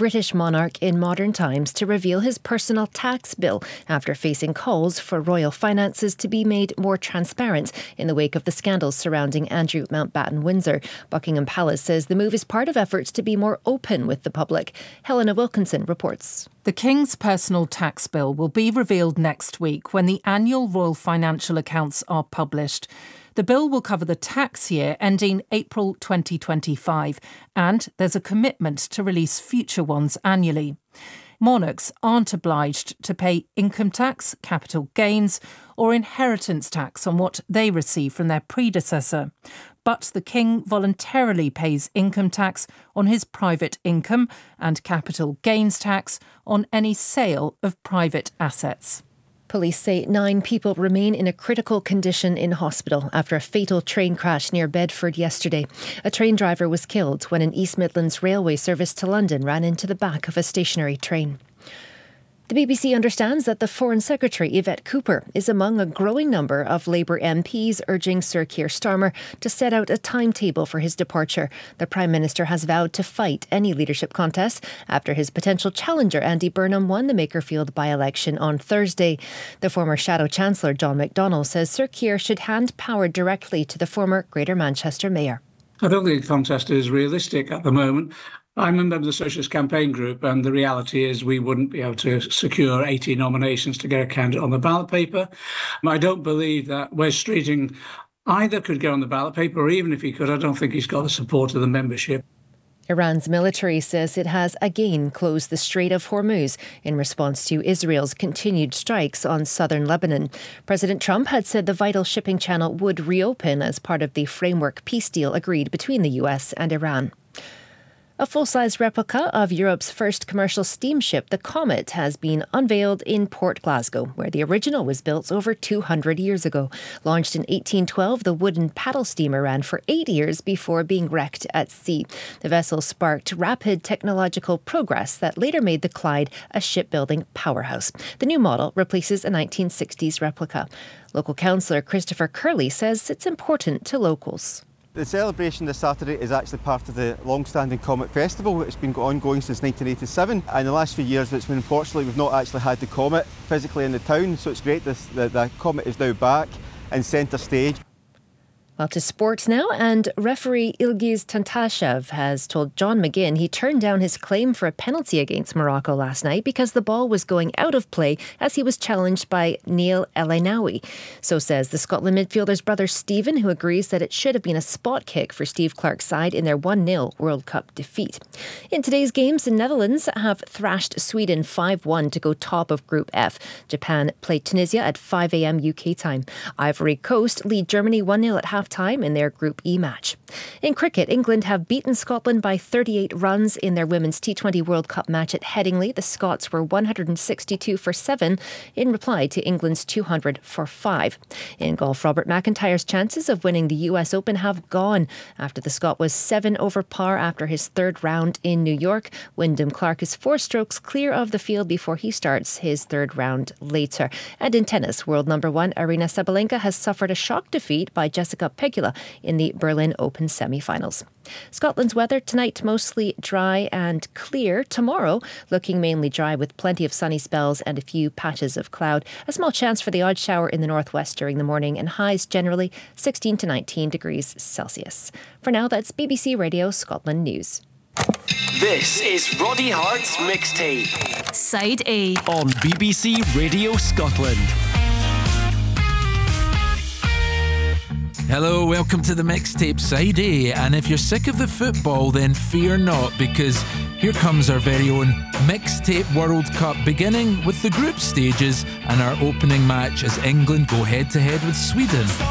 British monarch in modern times to reveal his personal tax bill after facing calls for royal finances to be made more transparent in the wake of the scandals surrounding Andrew Mountbatten Windsor. Buckingham Palace says the move is part of efforts to be more open with the public. Helena Wilkinson reports. The King's personal tax bill will be revealed next week when the annual royal financial accounts are published. The bill will cover the tax year ending April 2025, and there's a commitment to release future ones annually. Monarchs aren't obliged to pay income tax, capital gains, or inheritance tax on what they receive from their predecessor. But the King voluntarily pays income tax on his private income and capital gains tax on any sale of private assets. Police say 9 people remain in a critical condition in hospital after a fatal train crash near Bedford yesterday. A train driver was killed when an East Midlands railway service to London ran into the back of a stationary train. The BBC understands that the Foreign Secretary, Yvette Cooper, is among a growing number of Labour MPs urging Sir Keir Starmer to set out a timetable for his departure. The Prime Minister has vowed to fight any leadership contest after his potential challenger, Andy Burnham, won the Makerfield by-election on Thursday. The former Shadow Chancellor, John McDonnell, says Sir Keir should hand power directly to the former Greater Manchester Mayor. I don't think the contest is realistic at the moment. I'm a member of the Socialist Campaign Group, and the reality is we wouldn't be able to secure 80 nominations to get a candidate on the ballot paper. I don't believe that Wes Streeting either could get on the ballot paper, or even if he could, I don't think he's got the support of the membership. Iran's military says it has again closed the Strait of Hormuz in response to Israel's continued strikes on southern Lebanon. President Trump had said the vital shipping channel would reopen as part of the framework peace deal agreed between the US and Iran. A full-size replica of Europe's first commercial steamship, the Comet, has been unveiled in Port Glasgow, where the original was built over 200 years ago. Launched in 1812, the wooden paddle steamer ran for 8 years before being wrecked at sea. The vessel sparked rapid technological progress that later made the Clyde a shipbuilding powerhouse. The new model replaces a 1960s replica. Local councillor Christopher Curley says it's important to locals. The celebration this Saturday is actually part of the long-standing Comet Festival. It's been ongoing since 1987, and in the last few years unfortunately we've not actually had the Comet physically in the town, so it's great that the Comet is now back in centre stage. Well, to sports now, and referee Ilgiz Tantashev has told John McGinn he turned down his claim for a penalty against Morocco last night because the ball was going out of play as he was challenged by Neil El-Ainaoui. So says the Scotland midfielder's brother Stephen, who agrees that it should have been a spot kick for Steve Clarke's side in their 1-0 World Cup defeat. In today's games, the Netherlands have thrashed Sweden 5-1 to go top of Group F. Japan played Tunisia at 5 a.m. UK time. Ivory Coast lead Germany 1-0 at half-time in their Group E match. In cricket, England have beaten Scotland by 38 runs in their Women's T20 World Cup match at Headingley. The Scots were 162 for 7 in reply to England's 200 for 5. In golf, Robert McIntyre's chances of winning the US Open have gone after the Scot was 7 over par after his third round in New York. Wyndham Clark is 4 strokes clear of the field before he starts his third round later. And in tennis, world number 1 Aryna Sabalenka has suffered a shock defeat by Jessica Pegula in the Berlin Open semi-finals. Scotland's weather tonight mostly dry and clear. Tomorrow looking mainly dry with plenty of sunny spells and a few patches of cloud. A small chance for the odd shower in the northwest during the morning, and highs generally 16 to 19 degrees Celsius. For now, that's BBC Radio Scotland News. This is Roddy Hart's Mixtape. Side A on BBC Radio Scotland. Hello, welcome to the Mixtape Side A, and if you're sick of the football, then fear not, because here comes our very own Mixtape World Cup, beginning with the group stages and our opening match as England go head-to-head with Sweden.